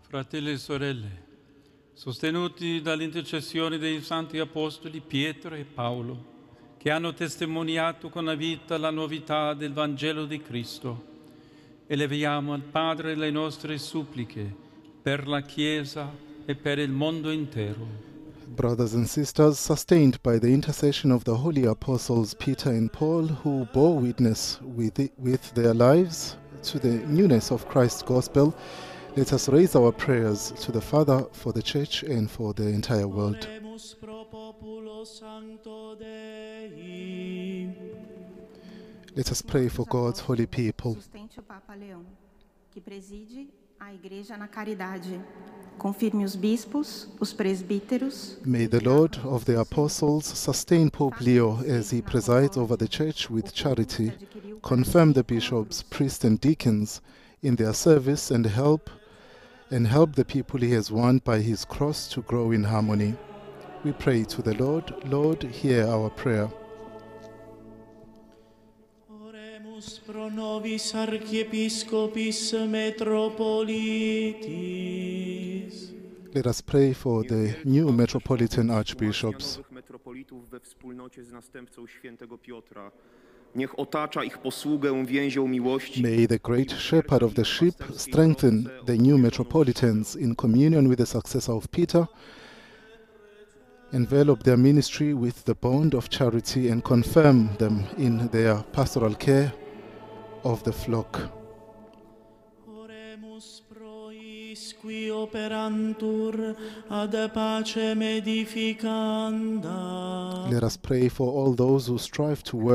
Fratelli e sorelle, sostenuti dall'intercessione dei santi apostoli Pietro e Paolo, che hanno testimoniato con la vita la novità del Vangelo di Cristo, eleviamo al Padre le nostre suppliche per la Chiesa e per il mondo intero. Brothers and sisters, sustained by the intercession of the holy apostles Peter and Paul, who bore witness with their lives to the newness of Christ's gospel, let us raise our prayers to the Father for the Church and for the entire world. Let us pray for God's holy people. Sustente o Papa Leão, que preside a Igreja na caridade. Confirme os bispos, os presbíteros. May the Lord of the Apostles sustain Pope Leo as he presides over the Church with charity, confirm the bishops, priests and deacons in their service and help the people he has won by his cross to grow in harmony. We pray to the Lord. Lord, hear our prayer. Oremus pro nobis archiepiscopis metropolitis. Let us pray for the new metropolitan archbishops. Metropolitów we wspólnocie z następcą świętego Piotra. Niech otacza ich posługę więzią miłości. May the great shepherd of the sheep strengthen the new metropolitans in communion with the successor of Peter, envelop their ministry with the bond of charity and confirm them in their pastoral care of the flock. Oremus pro isqui operantur ad pacem edificanda. Let us pray for all those who strive to work